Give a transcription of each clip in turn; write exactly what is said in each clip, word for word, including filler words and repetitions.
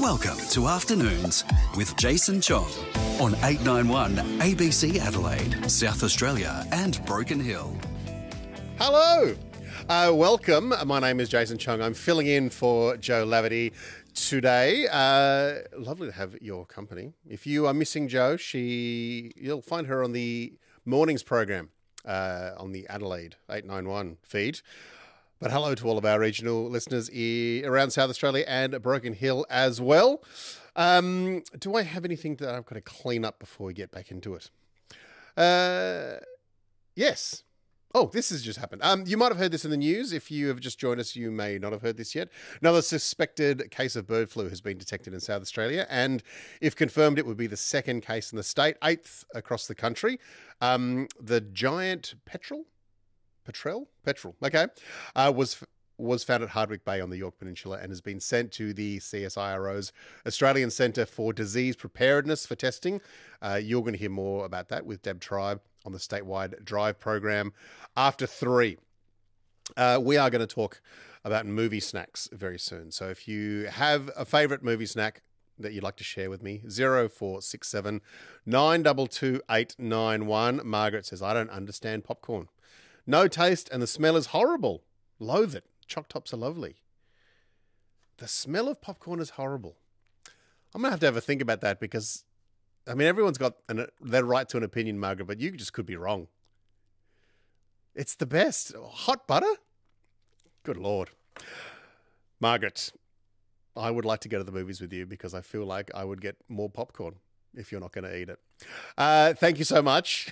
Welcome to Afternoons with Jason Chong on eight ninety-one A B C Adelaide, South Australia and Broken Hill. Hello, uh, welcome. My name is Jason Chung. I'm filling in for Joe Laverty today. Uh, lovely to have your company. If you are missing Joe, she you'll find her on the mornings program uh, on the Adelaide eight ninety-one feed. But hello to all of our regional listeners e- around South Australia and Broken Hill as well. Um, do I have anything that I've got to clean up before we get back into it? Uh, yes. Oh, this has just happened. Um, you might have heard this in the news. If you have just joined us, you may not have heard this yet. Another suspected case of bird flu has been detected in South Australia, and if confirmed, it would be the second case in the state, eighth across the country. Um, the giant petrel, petrel, petrel, okay, uh, was was found at Hardwick Bay on the Yorke Peninsula and has been sent to the C S I R O's Australian Centre for Disease Preparedness for testing. Uh, you're going to hear more about that with Deb Tribe on the statewide drive program after three. Uh, we are going to talk about movie snacks very soon. So if you have a favourite movie snack that you'd like to share with me, zero four six seven nine two two eight nine one. Margaret says, I don't understand popcorn. No taste and the smell is horrible. Loathe it. Choc tops are lovely. The smell of popcorn is horrible. I'm going to have to have a think about that because, I mean, everyone's got an, their right to an opinion, Margaret, but you just could be wrong. It's the best. Hot butter? Good Lord. Margaret, I would like to go to the movies with you because I feel like I would get more popcorn if you're not going to eat it. Uh, thank you so much.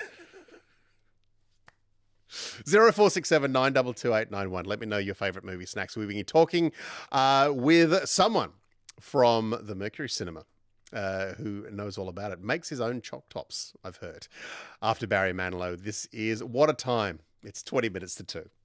zero four six seven nine two two eight nine one. Let me know your favourite movie snacks. We've been talking uh, with someone from the Mercury Cinema uh, who knows all about it. Makes his own choc tops, I've heard. After Barry Manilow, this is What a Time. It's twenty minutes to two.